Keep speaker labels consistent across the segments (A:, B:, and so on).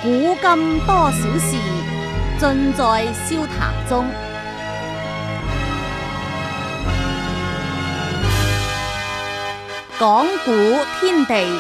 A: 古今多少事，盡在笑談中。講古天地，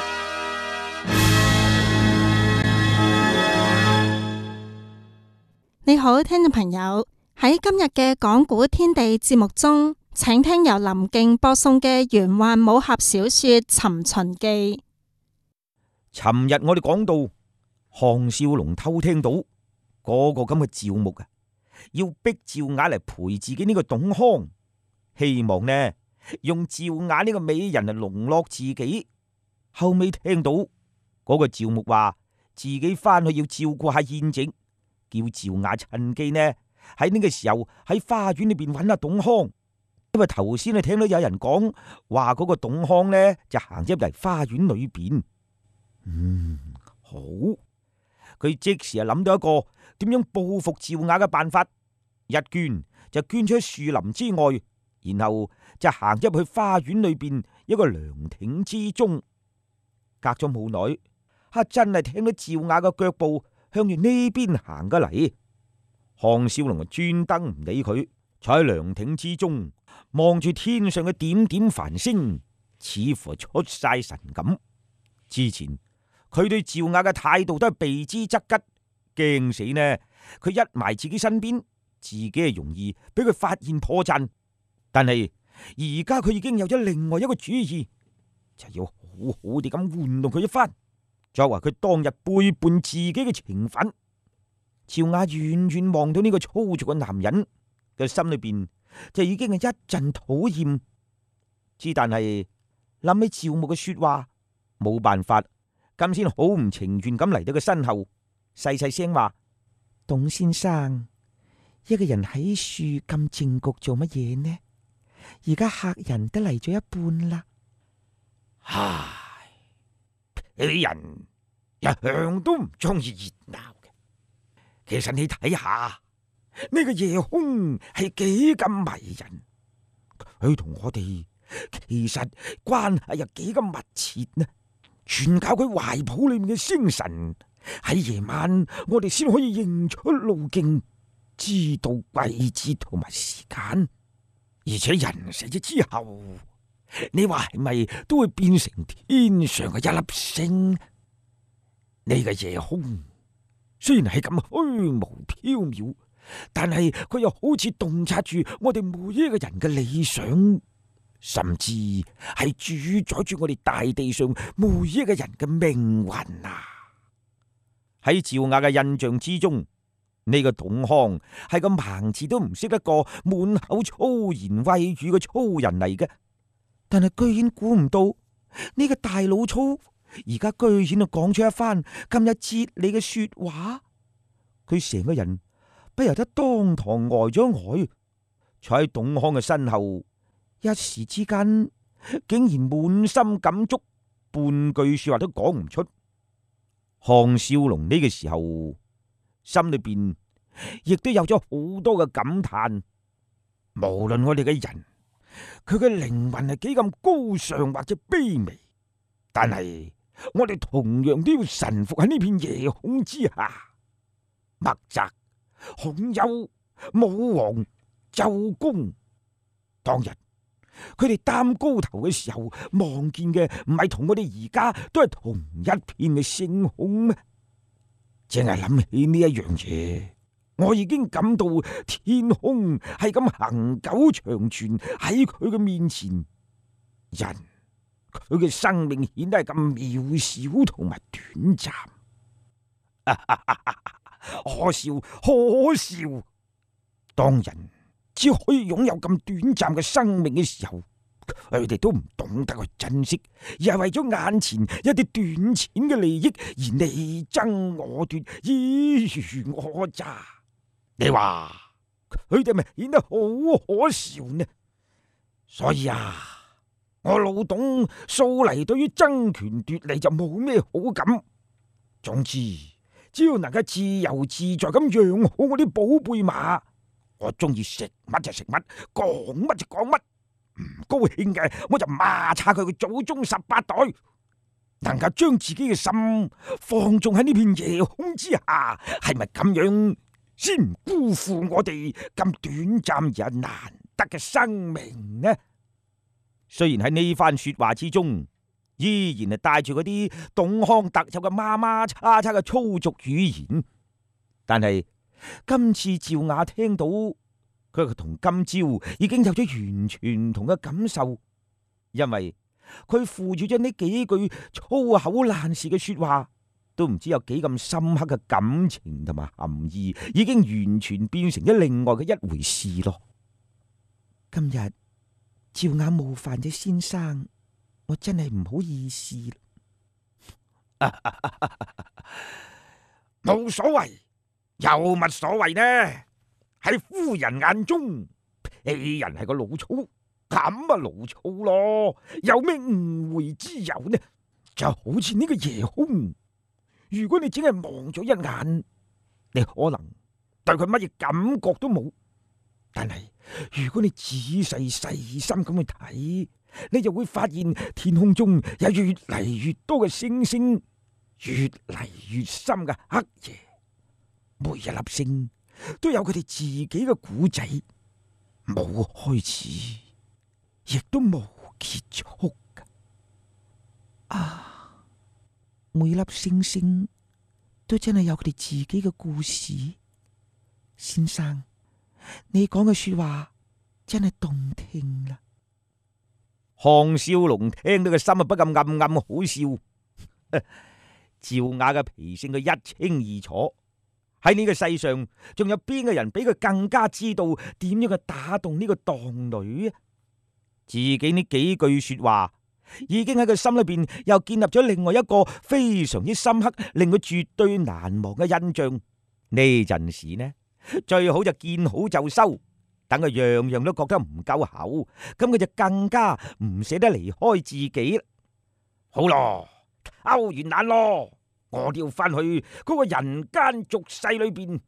B: 你好，聽眾朋友，喺今日嘅講古天地節目中，請聽由林敬播送嘅玄幻武俠小說《尋秦記》。
C: 尋日我哋講到項少龍偷聽到嗰個咁嘅趙牧啊，要逼趙雅嚟陪自己呢個董康，希望呢用趙雅呢個美人嚟籠絡自己。後尾聽到嗰個趙牧話自己翻去要照顧下燕靜，叫趙雅趁機呢喺呢個時候喺花園裏邊揾下董康。因為頭先你聽到有人講話嗰個董康呢就行入嚟花園裏邊。好，佢即時啊諗到一個點樣報復趙雅嘅辦法，一捐就捐出樹林之外，然後就行入去花園裏邊一個涼亭之中。隔咗冇耐，真係聽到趙雅嘅腳步向住呢邊行過嚟。項少龍啊專登唔理佢，坐喺涼亭之中望住天上嘅點點繁星，似乎出晒神咁。之前佢對趙雅嘅態度都係避之則吉，驚死呢佢一埋自己身邊，自己係容易俾佢發現破綻。但係而家佢已經有咗另外一個主意，就要好好地咁玩弄佢一番，作為佢當日背叛自己嘅懲罰。趙雅遠遠望到呢個粗俗嘅男人嘅心裏邊就已經係一陣討厭，但係諗起趙牧嘅說話，冇辦法，咁先好唔情願咁嚟到佢身後，細細聲話：董先生，一個人喺樹咁靜局做乜嘢呢？而家客人都嚟咗一半啦。唉，啲人一向都唔中意熱鬧嘅。其實你睇下呢個夜空係幾咁迷人，佢同我哋其實關係又幾咁密切呢？全靠佢懷抱裏面嘅星辰，喺夜晚我哋先可以認出路徑，知道季節同埋時間。而且人死咗之後，你話係咪都會變成天上嘅一粒星？呢個夜空雖然係咁虛無縹緲，但係佢又好似洞察住我哋每一個人嘅理想，甚至係主宰住我哋大地上每一個人嘅命運啊！喺趙雅嘅印象之中，呢個董康係個盲字都唔識得個滿口粗言穢語嘅粗人嚟嘅，但係居然估唔到呢個大老粗而家居然就講出一番咁有哲理嘅說話。佢成個人不由得當堂呆咗呆，坐喺董康嘅身後，一時之間竟然滿心感觸，半句說話都講唔出。項少龍呢個時候心裏邊亦都有咗好多嘅感嘆。無論我哋嘅人，佢嘅靈魂係幾咁高尚或者卑微，但係我哋同樣都要臣服喺呢片夜空之下。墨翟、孔丘、武王、周公，當日佢哋擔高頭嘅時候，望見嘅唔係同我哋而家都係同一片嘅星空咩？淨係諗起呢一樣嘢，我已經感到天空係咁恆久長存喺佢嘅面前，人佢嘅生命顯得係咁渺小同埋短暫。可笑可笑！當人只可以擁有咁短暫嘅生命嘅時候，佢哋都唔懂得去珍惜，而係為咗眼前一啲短淺嘅利益而你爭我奪，爾虞我詐。你話佢哋咪顯得好可笑呢？所以啊，我老董素嚟對於爭權奪利就冇咩好感。總之，只要能夠自由自在咁養好我啲寶貝馬，我中意食乜就食乜，講乜就講乜，唔高興嘅我就罵叉佢嘅祖宗18代。 能夠將自己嘅心放縱喺呢片夜空之下，係咪咁樣先唔辜負我哋咁短暫而難得嘅生命呢？雖然喺呢番說話之中，依然係帶住嗰啲董康特有嘅媽媽叉叉嘅粗俗語言，但係今次趙雅聽到佢同今朝已經有咗完全唔同嘅感受，因為佢附住咗呢幾句粗口爛舌嘅說話，都唔知有幾咁深刻嘅感情同埋含義，已經完全變成咗另外嘅一回事咯。今日趙雅冒犯咗先生，我真係唔好意思啦。冇所謂，有乜所謂呢？喺夫人眼中，鄙人係個老粗，咁啊老粗咯，有咩誤會之有呢？就好似呢個夜空，如果你只係望咗一眼，你可能對佢乜嘢感覺都冇。但係如果你仔細細心咁去睇，你就會發現天空中有越嚟越多嘅星星，越嚟越深嘅黑夜，每一粒星都有佢哋自己嘅故仔，冇開始，亦都冇結束㗎。啊，每粒星星都真係有佢哋自己嘅故事。先生，你講嘅說話真係動聽啦。項少龍聽到個心啊，不禁暗暗好笑。趙雅嘅脾性佢一清二楚，喺呢個世上仲有邊個人比佢更加知道點樣去打動呢個蕩女啊？自己呢幾句說話已經喺佢心裏邊又建立咗另外一個非常之深刻，令佢絕對難忘嘅印象。呢陣時呢，最好就見好就收，等佢樣樣都覺得唔夠厚，咁佢就更加唔捨得離開自己啦。好咯，偷完懶咯，我都要翻去嗰個人間俗世裏邊。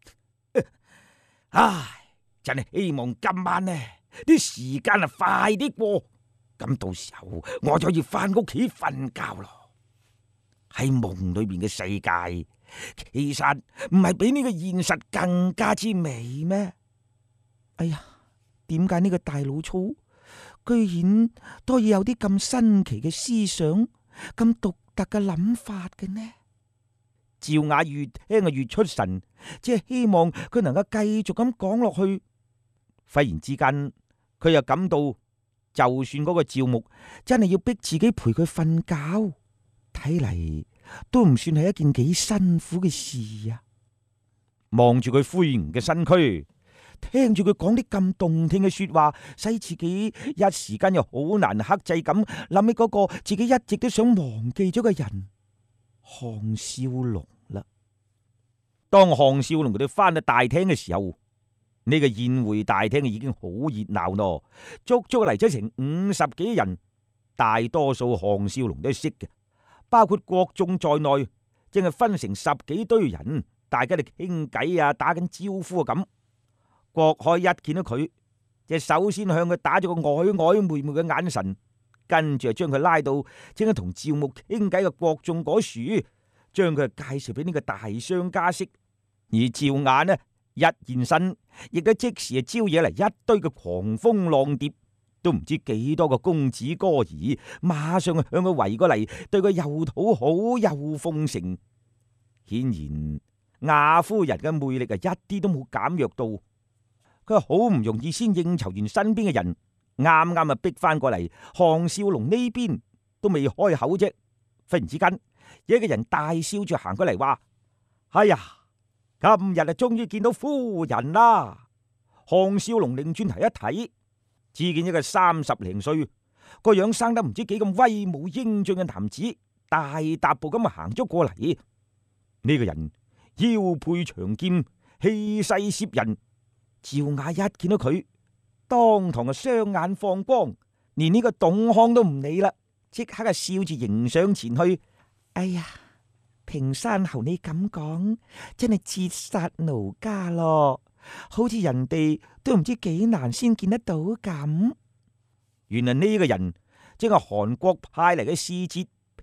C: 唉，真係希望今晚呢啲時間啊快啲過，咁到時候我就要翻屋企瞓覺咯。喺夢裏邊嘅世界，其實唔係比呢個現實更加之美咩？哎呀，點解呢個大老粗居然都要有啲咁新奇嘅思想，咁獨特嘅諗法嘅呢？趙雅越聽啊越出神，只係希望佢能夠繼續咁講落去。忽然之間，佢又感到，就算嗰個趙牧真係要逼自己陪佢瞓覺，睇嚟都唔算係一件幾辛苦嘅事啊！望住佢灰梧嘅身軀，聽住佢講啲咁動聽嘅說話，使自己一時間又好難克制咁諗起嗰個自己一直都想忘記咗嘅人，項少龍啦。當項少龍佢哋翻到大廳嘅時候，呢個宴會大廳已經好熱鬧咯，足足嚟咗成50幾人，大多數項少龍都識嘅，包括國眾在內，正係分成10幾堆人，大家嚟傾偈啊，打緊招呼啊咁。郭海一見到佢，就首先向佢打咗個曖曖昧昧嘅眼神，跟住就將佢拉到正係同趙牧傾偈嘅國眾嗰處，將佢介紹俾呢個大商家識。而趙雅呢一現身，亦都即時招惹嚟一堆嘅狂蜂浪蝶，都唔知幾多個公子哥兒，馬上向佢圍過嚟，對佢又討好又奉承。顯然雅夫人嘅魅力啊，一啲都冇減弱到。佢好唔容易先應酬完身邊嘅人，啱啱啊逼翻過嚟，項少龍呢邊都未開口啫。忽然之間，有一個人大笑住行過嚟話：哎呀，今日啊終於見到夫人啦！項少龍擰轉頭一睇，只見一個30零歲，個樣生得唔知幾咁威武英俊嘅男子，大踏步咁行咗過嚟。呢個人腰佩長劍，氣勢懾人。趙雅一見到佢，當堂啊雙眼放光，連呢個董康都唔理啦，即刻啊笑住迎上前去。哎呀，平山侯你咁講，真係折煞奴家咯，好似人哋都唔知幾難先見得到咁。原來呢個人正係韓國派嚟嘅使節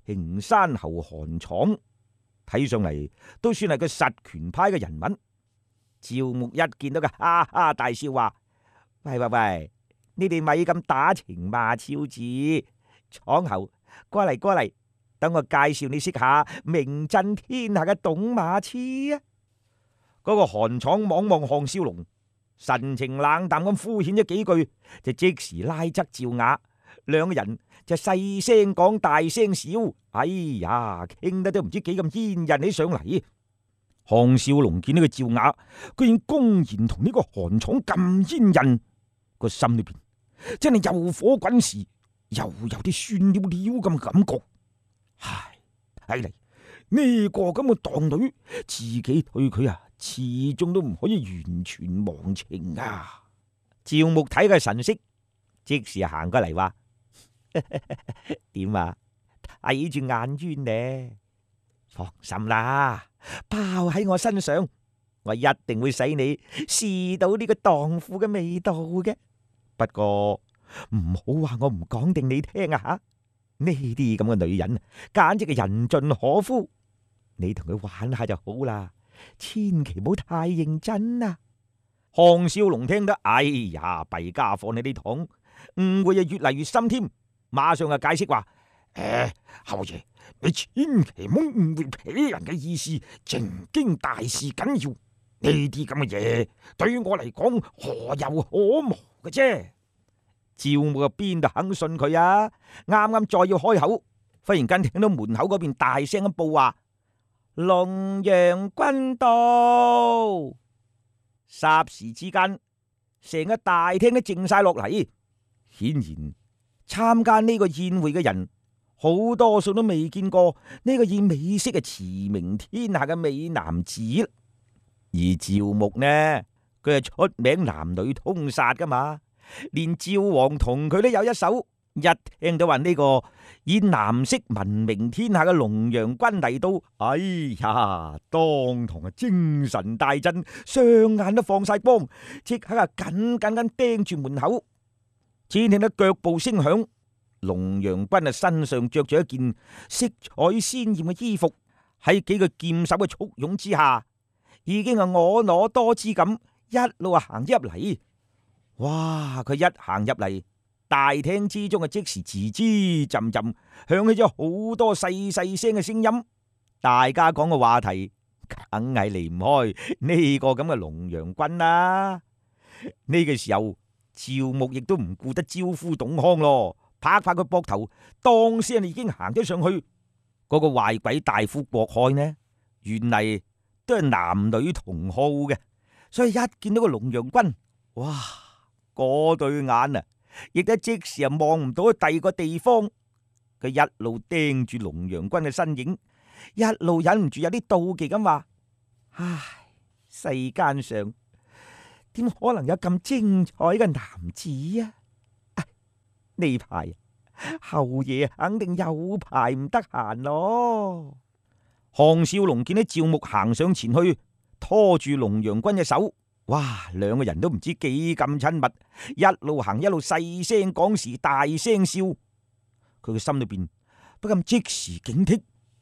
C: 平山侯韓闖，睇上嚟都算係個實權派嘅人物。趙牧一見到佢，哈哈大笑話：喂喂喂，你哋咪咁打情罵俏字，闖侯過嚟過嚟，等我介紹你識下名震天下嘅董馬痴啊！嗰個韓闖望望項少龍，神情冷淡咁敷衍咗幾句，就即時拉側趙雅，兩個人就細聲講大聲笑，哎呀，傾得都唔知幾咁煙韌起上嚟。項少龍見到個趙雅居然公然同呢個韓闖咁煙韌，個心裏邊真係又火滾時又有啲酸溜溜咁嘅感覺。唉，睇嚟呢個咁嘅蕩女，自己對佢啊，始終都唔可以完全忘情啊！趙牧睇佢神色，即時行過嚟話：點啊？睇住眼冤呢？放心啦，包喺我身上，我一定會使你試到呢個蕩婦嘅味道嘅。不過唔好話我唔講定你聽啊！吓，呢啲咁嘅女人，簡直係人盡可夫。你同佢玩下就好啦，千祈唔好太認真啊！項少龍聽得，哎呀，弊家伙你呢堂誤會啊越嚟越深添，馬上就解釋話：侯爺，你千祈唔好誤會鄙人嘅意思，正經大事緊要，呢啲咁嘅嘢對我嚟講何有可無嘅啫。趙牧啊邊度肯信佢啊？啱啱再要開口，忽然間聽到門口嗰邊大聲咁報話：龍陽君到！霎時之間，成個大廳都靜晒落嚟。顯然參加呢個宴會嘅人，好多數都未見過呢個以美色嘅馳名天下嘅美男子。而趙牧呢，佢係出名男女通殺噶嘛，連趙王同佢都有一手。一聽到話呢個以男色聞名天下嘅龍陽君嚟到，哎呀，當堂啊精神大振，雙眼都放晒光，即刻啊緊緊咁盯住門口。只聽到腳步聲響，龍陽君啊身上着住一件色彩鮮艷嘅衣服，喺幾個劍手嘅簇擁之下，已經係婀娜多姿咁一路啊行入嚟。哇！佢一行入嚟，大廳之中啊，即時吱吱浸浸響起咗好多細細聲嘅聲音，大家講嘅話題梗係離唔開呢個咁嘅龍陽君啦。呢個時候，趙牧亦都唔顧得招呼董康咯，拍拍佢膊頭，當時已經行咗上去。嗰個壞鬼大夫郭開呢，原嚟都係男女同好嘅，所以一見到個龍陽君，哇！嗰對眼啊，亦都即時啊望唔到去第二個地方。佢一路盯住龍陽君嘅身影，一路忍唔住有啲妒忌咁話：唉，世間上點可能有咁精彩嘅男子啊？呢排侯爺肯定有排唔得閒咯。項少龍見到趙牧行上前去，拖住龍陽君嘅手。哇！兩個人都唔知幾咁親密，一路行一路細聲講時，大聲笑。佢嘅心裏邊不禁即時警惕。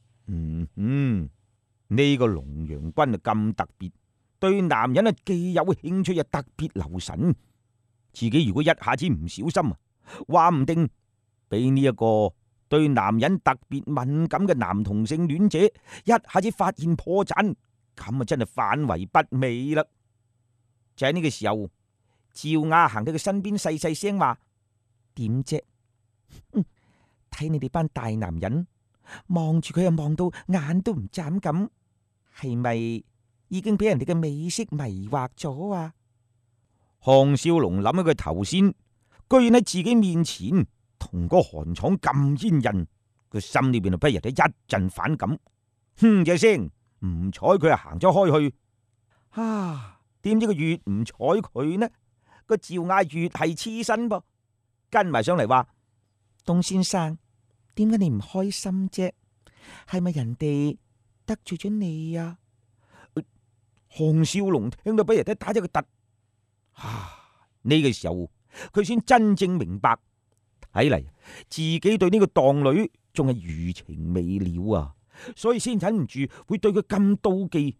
C: 呢個龍陽君啊咁特別，對男人啊既有興趣又特別留神。自己如果一下子唔小心啊，話唔定俾呢一個對男人特別敏感嘅男同性戀者一下子發現破綻，咁啊真係反為不美啦。就喺呢個時候，趙雅行到佢身邊，細細聲話：點啫？睇你哋班大男人望住佢又望到眼都唔眨咁，係咪已經俾人哋嘅美色迷惑咗啊？項少龍諗起佢頭先居然喺自己面前同個韓闖咁煙韌，佢心裏邊就不由得一陣反感，哼嘅聲唔睬佢啊，行咗開去。點知佢越唔睬佢呢，個趙雅越係黐身噃，跟埋上嚟話：董先生，點解你唔開心啫？係咪人哋得罪咗你啊？項少龍聽到俾人哋打咗個突，呢個時候佢先真正明白，睇嚟自己對呢個蕩女仲係餘情未了啊，所以先忍唔住會對佢咁妒忌。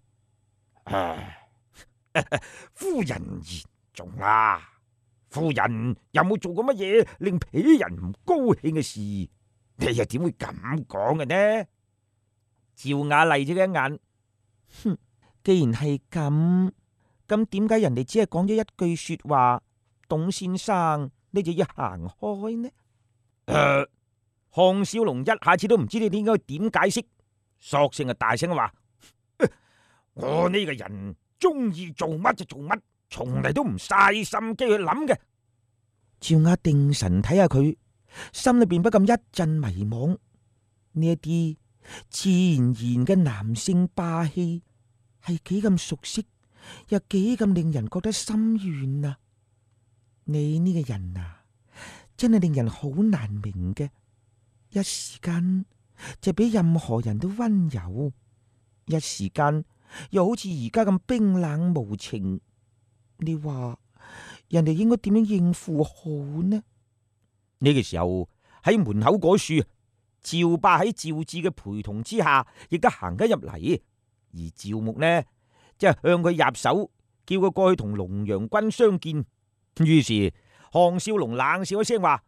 C: 夫人言重啊，夫人有冇做過乜嘢令鄙人唔高興嘅事？你又點會咁講嘅呢？趙雅厲咗佢一眼，哼，既然係咁點解人哋只係講咗一句說話，董先生你就要行開呢？項少龍一下子都唔知你應該點解釋，索性大聲話：我呢個人中意做乜就做乜，從嚟都唔嘥心機去諗嘅。趙雅定神睇下佢，心裏邊不禁一陣迷惘。呢一啲自然而然嘅男性霸氣係幾咁熟悉，又幾咁令人覺得心軟啊！你呢個人啊，真係令人好難明嘅。一時間就比任何人都溫柔，一時間又好似而家咁冰冷無情。你話人哋應該點樣應付好呢？呢個時候喺門口嗰處，趙霸喺趙志嘅陪同之下，亦都行緊入嚟。而趙牧呢，即係向佢入手，叫佢過去同龍陽君相見。於是項少龍冷笑一聲話：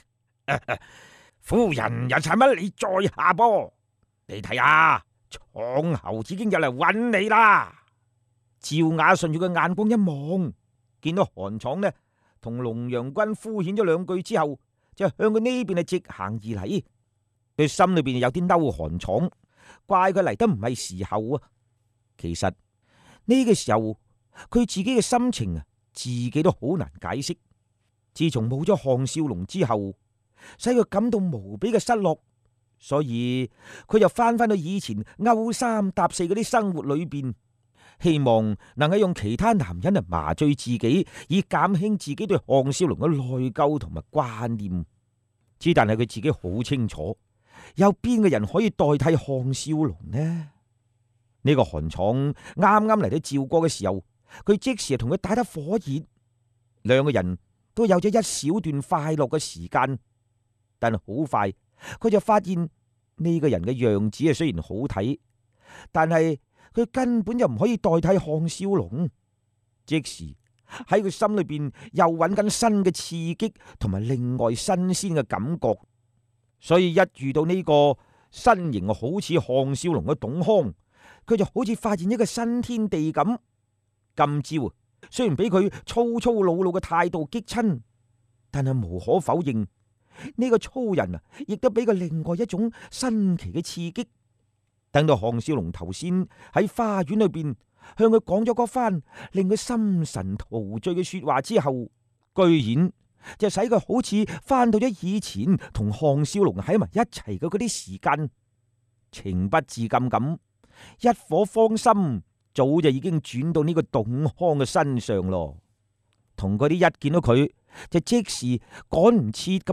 C: 夫人又使乜你再下波？你睇下，廠侯已經入嚟揾你啦。趙雅順住佢眼光一望，見到韓闖呢同龍陽君敷衍咗兩句之後，就向佢呢邊係直行而嚟。佢心裏邊有啲嬲韓闖，怪佢嚟得唔係時候啊。其實呢個時候佢自己嘅心情啊，自己都好難解釋。自從冇咗項少龍之後，使佢感到無比嘅失落，所以佢又翻到以前勾三搭四嗰啲生活裏邊，希望能夠用其他男人嚟麻醉自己，以減輕自己對項少龍嘅內疚同埋掛念。之但係佢自己好清楚，有邊個人可以代替項少龍呢？呢個韓闖啱啱嚟到趙國嘅時候，佢即時同佢打得火熱，兩個人都有咗一小段快樂嘅時間。但係好快，佢就發現呢個人嘅樣子啊，雖然好睇，但係佢根本就唔可以代替項少龍。即時喺佢心裏邊又揾緊新嘅刺激同埋另外新鮮嘅感覺，所以一遇到呢個身形好似項少龍嘅董康，佢就好似發現一個新天地咁。今朝雖然俾佢粗粗魯魯嘅態度激親，但係無可否認，呢個粗人啊，亦都俾佢另外一種新奇嘅刺激。等到項少龍頭先喺花園裏邊向佢講咗嗰番令佢心神陶醉嘅說話之後，居然就使佢好似翻到咗以前同項少龍喺埋一齊嘅嗰啲時間，情不自禁咁一顆芳心早就已經轉到呢個董康嘅身上咯。同嗰啲一見到佢就即時趕唔切咁